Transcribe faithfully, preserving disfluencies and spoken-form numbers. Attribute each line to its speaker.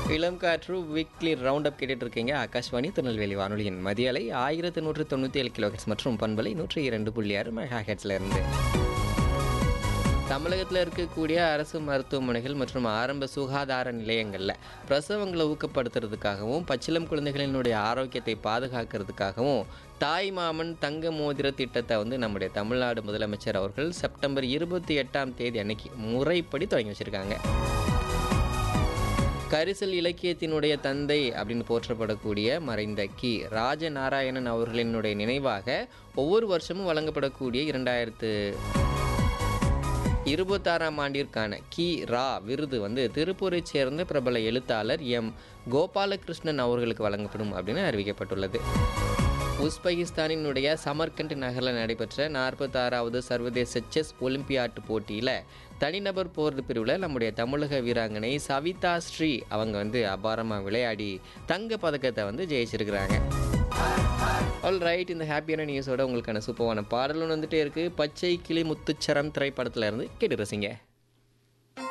Speaker 1: இளம் காற்று weekly round up கேட்டுட்டு இருக்கீங்க. ஆகாஷ்வாணி திருநெல்வேலி வானொலியின் மதிய அலை ஆயிரத்து நூற்று தொண்ணூற்றி ஏழு கிலோஹெட்ஸ் மற்றும் பண்பலை நூற்றி இரண்டு புள்ளி ஆறு மெகா ஹெட்ஸ்ல இருந்து தமிழகத்தில் இருக்கக்கூடிய அரசு மருத்துவமனைகள் மற்றும் ஆரம்ப சுகாதார நிலையங்களில் பிரசவங்களை ஊக்கப்படுத்துறதுக்காகவும் பச்சிளம் குழந்தைகளினுடைய ஆரோக்கியத்தை பாதுகாக்கிறதுக்காகவும் தாய் மாமன் தங்க மோதிர திட்டத்தை வந்து நம்முடைய தமிழ்நாடு முதலமைச்சர் அவர்கள் செப்டம்பர் இருபத்தி எட்டாம் தேதி அன்னைக்கு முறைப்படி தொடங்கி வச்சுருக்காங்க. கரிசல் இலக்கியத்தினுடைய தந்தை அப்படின்னு போற்றப்படக்கூடிய மறைந்த கி ராஜநாராயணன் அவர்களினுடைய நினைவாக ஒவ்வொரு வருஷமும் வழங்கப்படக்கூடிய இரண்டாயிரத்து இருபத்தாறாம் ஆண்டிற்கான கி ரா விருது வந்து திருப்பூரை சேர்ந்த பிரபல எழுத்தாளர் எம் கோபாலகிருஷ்ணன் அவர்களுக்கு வழங்கப்படும் அப்படின்னு அறிவிக்கப்பட்டுள்ளது. உஸ்பெகிஸ்தானினுடைய சமர்கண்ட் நகரில் நடைபெற்ற நாற்பத்தாறாவது சர்வதேச செஸ் ஒலிம்பியாட் போட்டியில் தனிநபர் போர் பிரிவில் நம்முடைய தமிழக வீராங்கனை சவிதா ஸ்ரீ அவங்க வந்து அபாரமாக விளையாடி தங்க பதக்கத்தை வந்து ஜெயிச்சிருக்கிறாங்க. ஆல் ரைட், இந்த ஹாப்பியான நியூஸோட உங்களுக்கான சூப்பரான பாடலும் வந்துட்டே இருக்குது. பச்சை கிளி முத்துச்சரம் திரைப்படத்தில் இருந்து கேட்டு ரசிங்க.